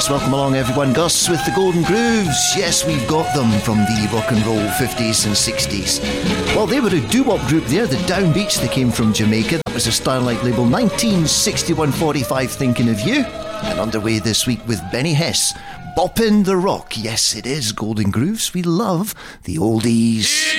Yes, welcome along everyone. Gus with the Golden Grooves. Yes, we've got them from the rock and roll 50s and 60s. Well, they were a doo-wop group there, the Downbeats. They came from Jamaica. That was a Starlight label, 1961-45, Thinking of You. And underway this week with Benny Hess, Boppin' the Rock. Yes, it is Golden Grooves. We love the oldies.